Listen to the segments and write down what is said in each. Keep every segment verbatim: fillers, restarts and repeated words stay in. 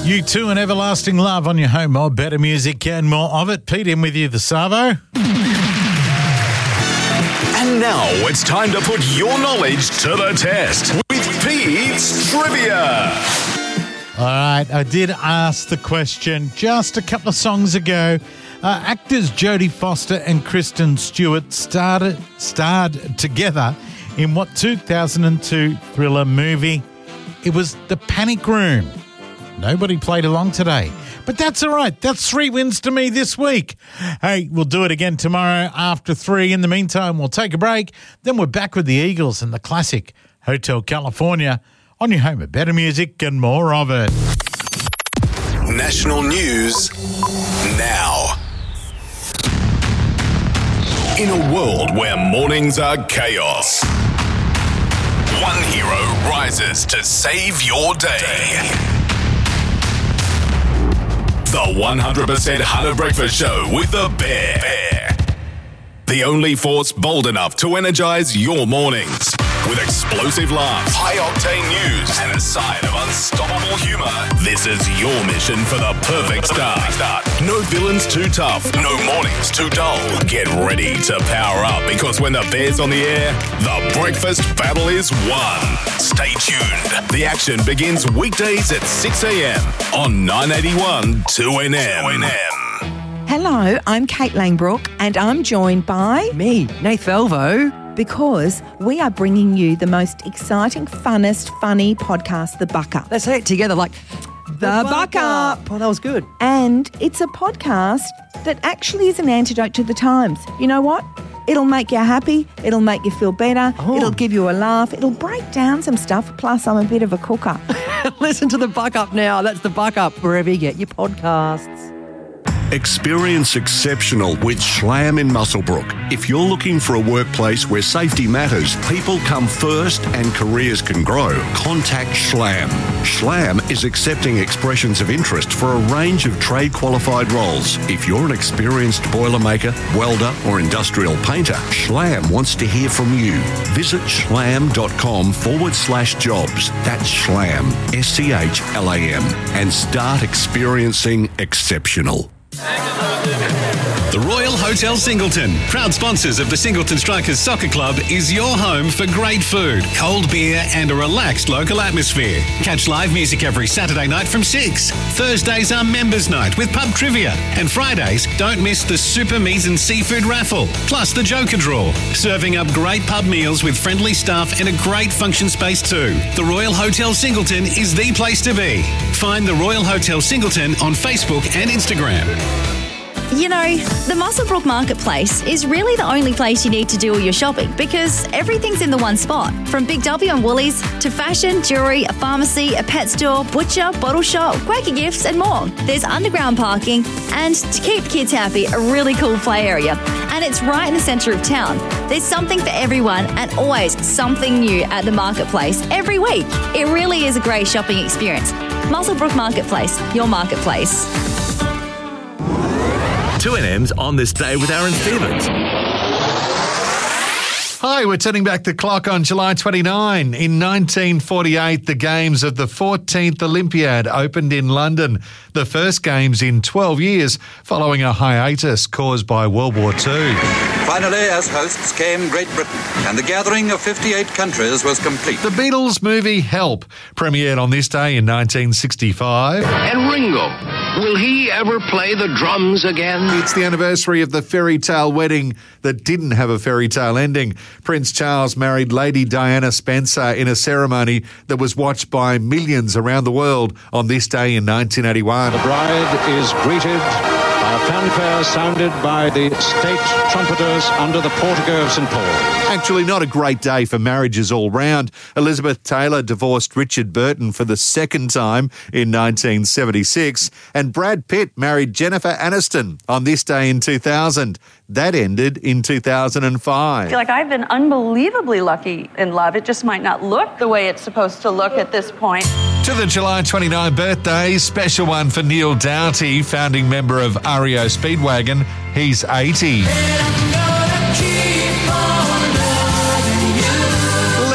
You two and Everlasting Love on your home of better music and more of it. Pete in with you, the Savo. And now it's time to put your knowledge to the test with Pete's Trivia. All right, I did ask the question just a couple of songs ago. Uh, actors Jodie Foster and Kristen Stewart started starred together in what two thousand two thriller movie? It was The Panic Room. Nobody played along today, but that's all right. That's three wins to me this week. Hey, we'll do it again tomorrow after three. In the meantime, we'll take a break. Then we're back with the Eagles and the classic Hotel California on your home of better music and more of it. National news now. In a world where mornings are chaos, one hero rises to save your day. The one hundred percent Hunter Breakfast Show with the Bear. Bear. The only force bold enough to energize your mornings. With explosive laughs, high-octane news, and a side of unstoppable humour, this is your mission for the perfect start. No villains too tough, no mornings too dull. Get ready to power up, because when the Bear's on the air, the breakfast battle is won. Stay tuned. The action begins weekdays at six a.m. on nine eighty-one two N M. Hello, I'm Kate Langbrook, and I'm joined by... Me, Nath Velvo. Because we are bringing you the most exciting, funnest, funny podcast, The Buck Up. Let's say it together like... The, the Buck Up. Up. Oh, that was good. And it's a podcast that actually is an antidote to the times. You know what? It'll make you happy. It'll make you feel better. Oh. It'll give you a laugh. It'll break down some stuff. Plus, I'm a bit of a cooker. Listen to The Buck Up now. That's The Buck Up, wherever you get your podcasts. Experience exceptional with Schlam in Muswellbrook. If you're looking for a workplace where safety matters, people come first and careers can grow, contact Schlam. Schlam is accepting expressions of interest for a range of trade-qualified roles. If you're an experienced boilermaker, welder or industrial painter, Schlam wants to hear from you. Visit schlam.com forward slash jobs. That's Schlam, S C H L A M, and start experiencing exceptional. The Royal Hotel Singleton, proud sponsors of the Singleton Strikers Soccer Club, is your home for great food, cold beer and a relaxed local atmosphere. Catch live music every Saturday night from six. Thursdays are members night with pub trivia. And Fridays, don't miss the Super Meat and Seafood raffle, plus the Joker draw. Serving up great pub meals with friendly staff and a great function space too. The Royal Hotel Singleton is the place to be. Find the Royal Hotel Singleton on Facebook and Instagram. You know, the Muswellbrook Marketplace is really the only place you need to do all your shopping, because everything's in the one spot. From Big W and Woolies to fashion, jewellery, a pharmacy, a pet store, butcher, bottle shop, Quaker Gifts and more. There's underground parking and, to keep kids happy, a really cool play area. And it's right in the centre of town. There's something for everyone and always something new at the Marketplace every week. It really is a great shopping experience. Muswellbrook Marketplace, your marketplace. two N M's on this day with Aaron Stevens. Hi, we're turning back the clock on July twenty-ninth. In nineteen forty-eight, the games of the fourteenth Olympiad opened in London, the first games in twelve years following a hiatus caused by World War Two. Finally, as hosts came Great Britain, and the gathering of fifty-eight countries was complete. The Beatles movie Help premiered on this day in nineteen sixty-five. And Ringo, will he ever play the drums again? It's the anniversary of the fairy tale wedding that didn't have a fairy tale ending. Prince Charles married Lady Diana Spencer in a ceremony that was watched by millions around the world on this day in nineteen eighty-one. The bride is greeted by a fanfare sounded by the state trumpeters under the portico of Saint Paul. Actually, not a great day for marriages all round. Elizabeth Taylor divorced Richard Burton for the second time in nineteen seventy-six, and Brad Pitt married Jennifer Aniston on this day in two thousand. That ended in two thousand five. I feel like I've been unbelievably lucky in love. It just might not look the way it's supposed to look at this point. To the July twenty-ninth birthday, special one for Neil Doughty, founding member of R E O Speedwagon. He's eighty. Legendary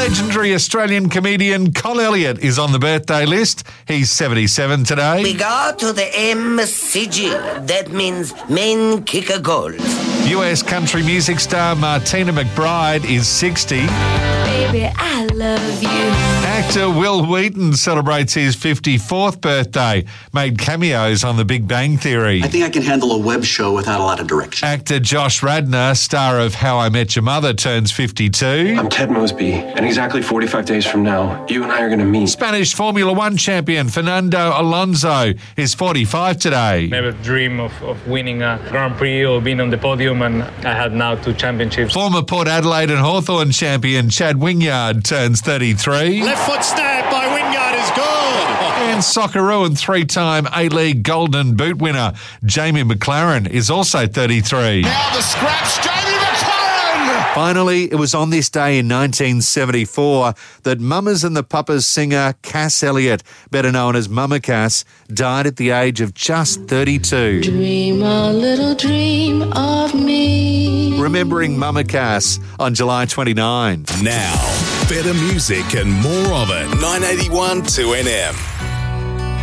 the Australian comedian Col Elliott is on the birthday list. He's seventy-seven today. We go to the M C G. That means main kicker goals. U S country music star Martina McBride is sixty. Baby, I love you. Actor Will Wheaton celebrates his fifty-fourth birthday, made cameos on The Big Bang Theory. I think I can handle a web show without a lot of direction. Actor Josh Radnor, star of How I Met Your Mother, turns fifty-two. I'm Ted Mosby, and exactly forty-five days from now, you and I are going to meet. Spanish Formula One champion Fernando Alonso is forty-five today. Never dream of, of winning a Grand Prix or being on the podium, and I had now two championships. Former Port Adelaide and Hawthorn champion Chad Wingard turns thirty-three. Left foot snap by Wingard is good. And Socceroo and three-time A-League Golden Boot winner Jamie McLaren is also thirty-three. Now the scraps, Jamie McLaren! Finally, it was on this day in nineteen seventy-four that Mamas and the Papas singer Cass Elliot, better known as Mama Cass, died at the age of just thirty-two. Dream a little dream of me. Remembering Mama Cass on July twenty-ninth. Now, better music and more of it. nine eighty-one two N M.